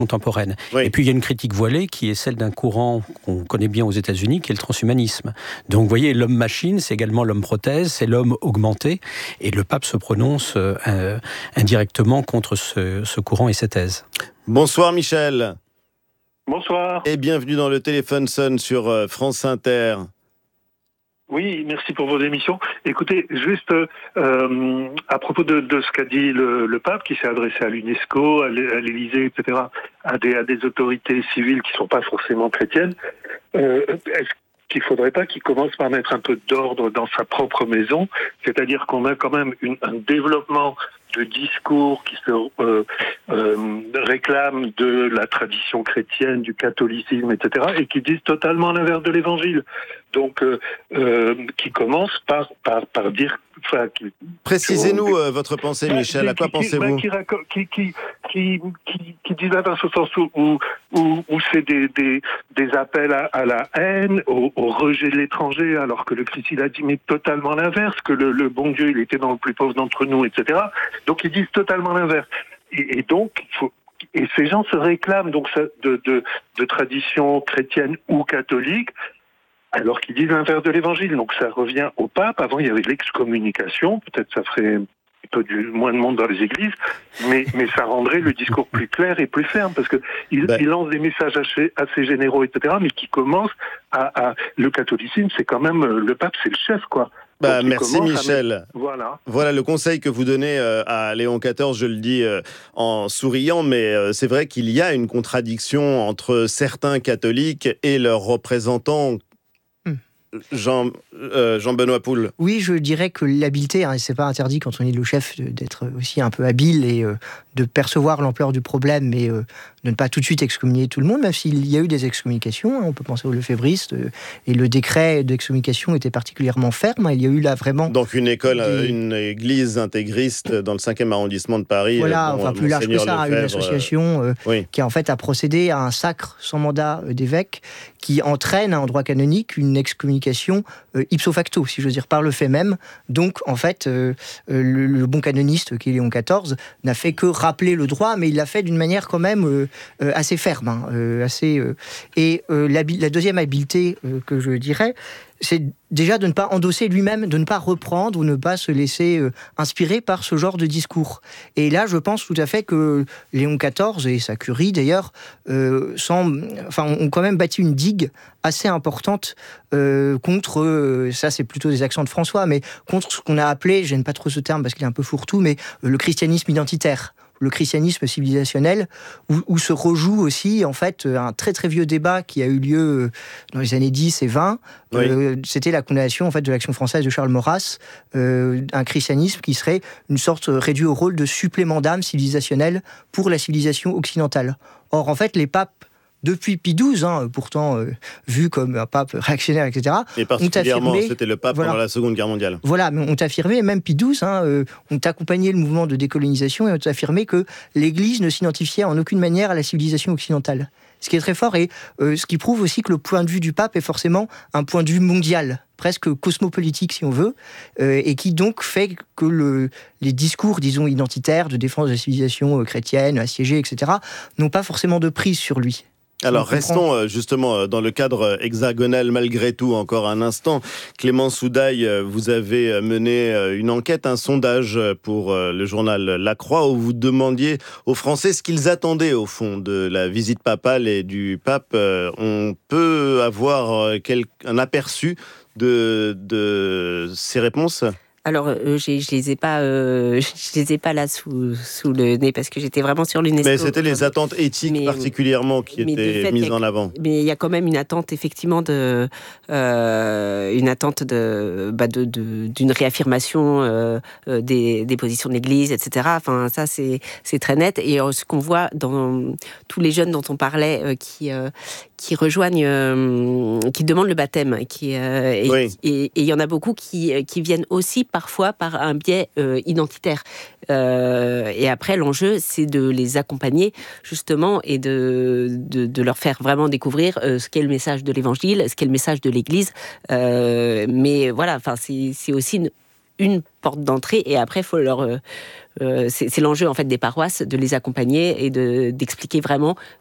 contemporaine. Oui. Et puis il y a une critique voilée qui est celle d'un courant qu'on connaît bien aux États-Unis, qui est le transhumanisme. Donc vous voyez, l'homme-machine, c'est également l'homme-prothèse, c'est l'homme augmenté, et le pape se prononce indirectement contre ce courant et cette thèse. Bonsoir Michel. Bonsoir. Et bienvenue dans le Téléphone sonne sur France Inter. Oui, merci pour vos émissions. Écoutez, juste à propos de ce qu'a dit le pape, qui s'est adressé à l'UNESCO, à l'Élysée, etc., à des autorités civiles qui ne sont pas forcément chrétiennes, est-ce qu'il ne faudrait pas qu'il commence par mettre un peu d'ordre dans sa propre maison? C'est-à-dire qu'on a quand même un développement de discours qui se réclament de la tradition chrétienne, du catholicisme, etc., et qui disent totalement l'inverse de l'Évangile. Donc, qui commence par dire... Précisez-nous votre pensée, Michel. À quoi pensez-vous? Qui disent l'inverse au sens où c'est des appels à la haine, au rejet de l'étranger, alors que le Christ, il a dit mais totalement l'inverse, que le bon Dieu, il était dans le plus pauvre d'entre nous, etc. Donc, ils disent totalement l'inverse. Et donc, et ces gens se réclament donc de tradition chrétienne ou catholique, alors qu'ils disent l'inverse de l'Évangile. Donc ça revient au pape. Avant, il y avait l'excommunication. Peut-être ça ferait un peu moins de monde dans les églises, mais ça rendrait le discours plus clair et plus ferme, parce qu'il lance des messages assez généraux, etc., mais qui commencent le catholicisme, c'est quand même... Le pape, c'est le chef, quoi. Merci Michel. Voilà le conseil que vous donnez à Léon XIV, je le dis en souriant, mais c'est vrai qu'il y a une contradiction entre certains catholiques et leurs représentants. Jean-Benoît Poul. Oui, je dirais que l'habileté, c'est pas interdit quand on est le chef d'être aussi un peu habile et de percevoir l'ampleur du problème, mais de ne pas tout de suite excommunier tout le monde, même s'il y a eu des excommunications. On peut penser aux lefébristes, et le décret d'excommunication était particulièrement ferme. Il y a eu là vraiment... Donc une église intégriste dans le 5e arrondissement de Paris. Voilà, plus large que ça, une association qui en fait a procédé à un sacre sans mandat d'évêque qui entraîne en droit canonique une excommunication ipso facto, si je veux dire, par le fait même. Donc, en fait, le bon canoniste, qui est Léon XIV, n'a fait que rappeler le droit, mais il l'a fait d'une manière quand même assez ferme. La deuxième habileté que je dirais, c'est déjà de ne pas endosser lui-même, de ne pas reprendre ou ne pas se laisser inspirer par ce genre de discours. Et là, je pense tout à fait que Léon XIV et sa curie, d'ailleurs, ont quand même bâti une digue assez importante contre, ça c'est plutôt des accents de François, mais contre ce qu'on a appelé, j'aime pas trop ce terme parce qu'il est un peu fourre-tout, mais le christianisme identitaire. Le christianisme civilisationnel, où se rejoue aussi en fait un très très vieux débat qui a eu lieu dans les années 10 et 20. Oui. C'était la condamnation en fait de l'Action française de Charles Maurras, un christianisme qui serait une sorte réduit au rôle de supplément d'âme civilisationnelle pour la civilisation occidentale. Or en fait les papes depuis Pie XII, pourtant vu comme un pape réactionnaire, etc. Et particulièrement, c'était le pape pendant la Seconde Guerre mondiale. Voilà, mais on t'a affirmé, même Pie XII, on t'a accompagné le mouvement de décolonisation et on t'a affirmé que l'Église ne s'identifiait en aucune manière à la civilisation occidentale. Ce qui est très fort et ce qui prouve aussi que le point de vue du pape est forcément un point de vue mondial, presque cosmopolitique si on veut, et qui donc fait que les discours, disons, identitaires de défense de la civilisation chrétienne, assiégée, etc., n'ont pas forcément de prise sur lui. Alors restons justement dans le cadre hexagonal malgré tout encore un instant. Clément Soudaille, vous avez mené une enquête, un sondage pour le journal La Croix où vous demandiez aux Français ce qu'ils attendaient au fond de la visite papale et du pape. On peut avoir un aperçu de ces réponses ? Alors, je les ai pas là sous le nez parce que j'étais vraiment sur l'UNESCO. Mais c'était les attentes éthiques particulièrement qui étaient mises en avant. Mais il y a quand même une attente effectivement d'une réaffirmation des positions de l'Église, etc. Enfin, ça c'est très net. Et ce qu'on voit dans tous les jeunes dont on parlait qui rejoignent, qui demandent le baptême, et il y en a beaucoup qui viennent aussi parfois par un biais identitaire. Et après, l'enjeu, c'est de les accompagner, justement, et de leur faire vraiment découvrir ce qu'est le message de l'Évangile, ce qu'est le message de l'Église. Mais voilà, c'est aussi une porte d'entrée, et après, il faut leur... c'est l'enjeu en fait des paroisses, de les accompagner et d'expliquer vraiment